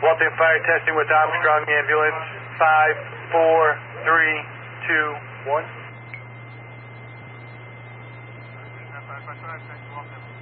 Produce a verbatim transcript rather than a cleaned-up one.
Waltham Fire testing with Armstrong Ambulance. Five, four, three, two, one.